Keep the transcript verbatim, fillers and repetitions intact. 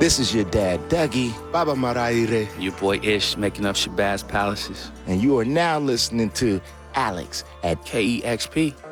This is your dad, Dougie, Baba Maraire. Your boy Ish making up Shabazz Palaces. and you are now listening to Alex at K E X P.